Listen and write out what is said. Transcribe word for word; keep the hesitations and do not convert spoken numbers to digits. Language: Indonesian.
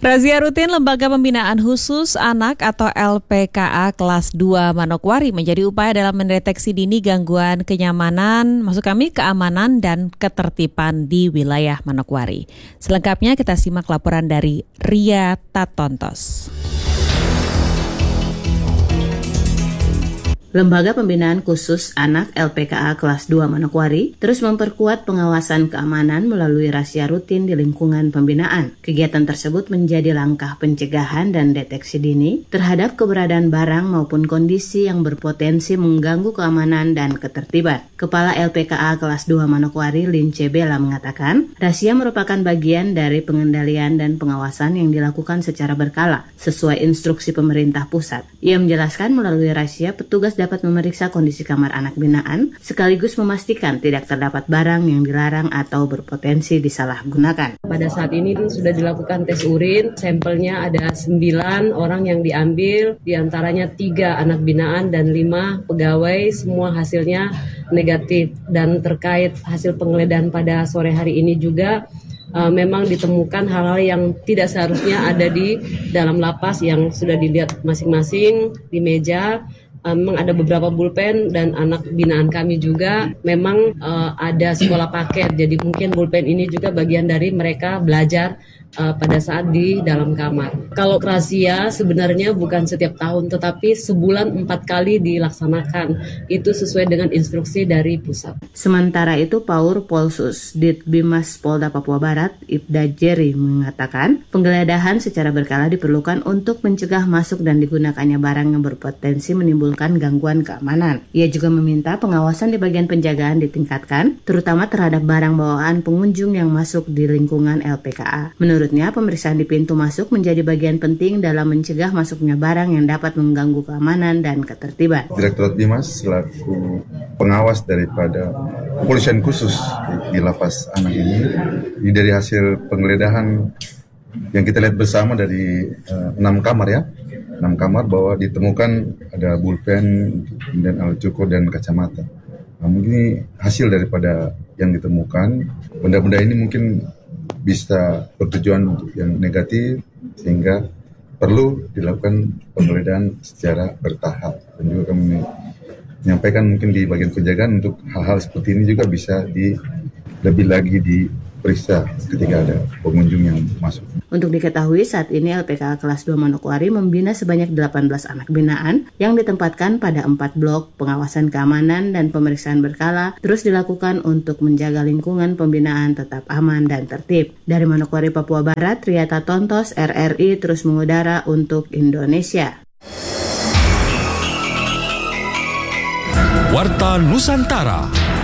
Razia rutin Lembaga Pembinaan Khusus Anak atau L P K A kelas dua Manokwari menjadi upaya dalam mendeteksi dini gangguan kenyamanan, maksud kami keamanan dan ketertiban di wilayah Manokwari. Selengkapnya kita simak laporan dari Ria Tatontos. Lembaga Pembinaan Khusus Anak L P K A kelas dua Manokwari terus memperkuat pengawasan keamanan melalui razia rutin di lingkungan pembinaan. Kegiatan tersebut menjadi langkah pencegahan dan deteksi dini terhadap keberadaan barang maupun kondisi yang berpotensi mengganggu keamanan dan ketertiban. Kepala L P K A kelas dua Manokwari, Lince Bella, mengatakan, razia merupakan bagian dari pengendalian dan pengawasan yang dilakukan secara berkala sesuai instruksi pemerintah pusat. Ia menjelaskan melalui razia petugas dapat memeriksa kondisi kamar anak binaan, sekaligus memastikan tidak terdapat barang yang dilarang atau berpotensi disalahgunakan. Pada saat ini sudah dilakukan tes urin, sampelnya ada sembilan orang yang diambil, diantaranya tiga anak binaan dan lima pegawai, semua hasilnya negatif. Dan terkait hasil penggeledahan pada sore hari ini juga, Uh, memang ditemukan hal-hal yang tidak seharusnya ada di dalam lapas yang sudah dilihat masing-masing di meja. Uh, memang ada beberapa pulpen dan anak binaan kami juga memang uh, ada sekolah paket. Jadi mungkin pulpen ini juga bagian dari mereka belajar uh, pada saat di dalam kamar. Kalau razia sebenarnya bukan setiap tahun, tetapi sebulan empat kali dilaksanakan. Itu sesuai dengan instruksi dari pusat. Sementara itu, Paur Polsus Ditbimas Polda Papua Barat, Ibda Jerry, mengatakan penggeledahan secara berkala diperlukan untuk mencegah masuk dan digunakannya barang yang berpotensi menimbulkan gangguan keamanan. Ia juga meminta pengawasan di bagian penjagaan ditingkatkan, terutama terhadap barang bawaan pengunjung yang masuk di lingkungan L P K A. Menurutnya, pemeriksaan di pintu masuk menjadi bagian penting dalam mencegah masuknya barang yang dapat mengganggu keamanan dan ketertiban. Direktorat Bimas selaku pengawas daripada kepolisian khusus di, di lapas anak ini, ini dari hasil penggeledahan yang kita lihat bersama dari uh, enam kamar ya, enam kamar bahwa ditemukan ada bulpen, kemudian alat cukur dan kacamata. Nah, mungkin ini hasil daripada yang ditemukan. Benda-benda ini mungkin bisa bertujuan yang negatif sehingga perlu dilakukan penggeledahan secara bertahap. Dan juga kami menyampaikan mungkin di bagian penjagaan untuk hal-hal seperti ini juga bisa di lebih lagi diperiksa ketika ada pengunjung yang masuk. Untuk diketahui, saat ini L P K A kelas dua Manokwari membina sebanyak delapan belas anak binaan yang ditempatkan pada empat blok. Pengawasan keamanan dan pemeriksaan berkala terus dilakukan untuk menjaga lingkungan pembinaan tetap aman dan tertib. Dari Manokwari, Papua Barat, Ria Tatontos, R R I terus mengudara untuk Indonesia. Warta Nusantara.